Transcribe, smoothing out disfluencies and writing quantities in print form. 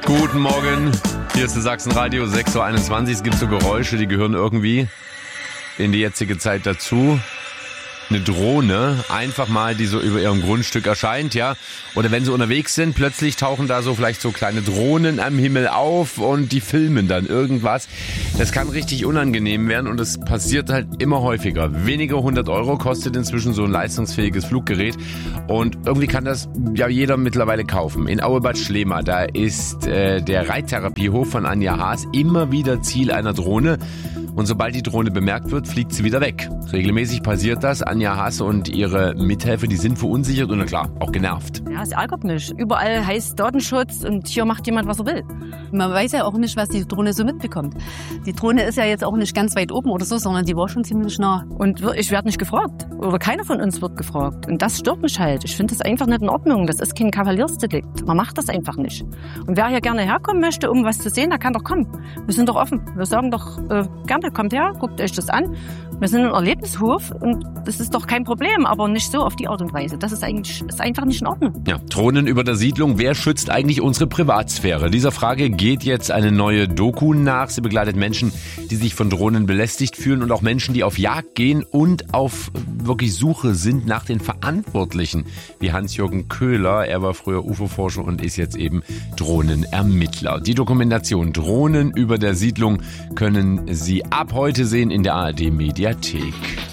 Guten Morgen, hier ist das Sachsenradio, 6.21 Uhr. Es gibt so Geräusche, die gehören irgendwie in die jetzige Zeit dazu. Eine Drohne, einfach mal, die so über ihrem Grundstück erscheint, ja. Oder wenn sie unterwegs sind, plötzlich tauchen da so vielleicht so kleine Drohnen am Himmel auf und die filmen dann irgendwas. Das kann richtig unangenehm werden und es passiert halt immer häufiger. Wenige 100 € kostet inzwischen so ein leistungsfähiges Fluggerät und irgendwie kann das ja jeder mittlerweile kaufen. In Auebad Schlema, da ist der Reittherapiehof von Anja Haas immer wieder Ziel einer Drohne. Und sobald die Drohne bemerkt wird, fliegt sie wieder weg. Regelmäßig passiert das. Anja Haas und ihre Mithelfer, die sind verunsichert und na klar, auch genervt. Ja, es ärgert mich. Überall heißt Datenschutz und hier macht jemand, was er will. Man weiß ja auch nicht, was die Drohne so mitbekommt. Die Drohne ist ja jetzt auch nicht ganz weit oben oder so, sondern die war schon ziemlich nah. Und ich werde nicht gefragt. Oder keiner von uns wird gefragt. Und das stört mich halt. Ich finde das einfach nicht in Ordnung. Das ist kein Kavaliersdelikt. Man macht das einfach nicht. Und wer hier gerne herkommen möchte, um was zu sehen, der kann doch kommen. Wir sind doch offen. Wir sagen doch gerne, kommt her, guckt euch das an. Wir sind ein Erlebnishof und das ist doch kein Problem, aber nicht so auf die Art und Weise. Das ist einfach nicht in Ordnung. Ja, Drohnen über der Siedlung. Wer schützt eigentlich unsere Privatsphäre? Dieser Frage geht jetzt eine neue Doku nach. Sie begleitet Menschen, die sich von Drohnen belästigt fühlen und auch Menschen, die auf Jagd gehen und auf wirklich Suche sind nach den Verantwortlichen. Wie Hans-Jürgen Köhler. Er war früher UFO-Forscher und ist jetzt eben Drohnenermittler. Die Dokumentation Drohnen über der Siedlung können Sie ab heute sehen in der ARD-Mediathek.